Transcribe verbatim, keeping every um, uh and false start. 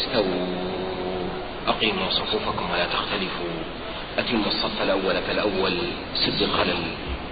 استووا أقيموا صفوفكم ولا تختلفوا، أتموا الصف الأول فالأول، سد الخلل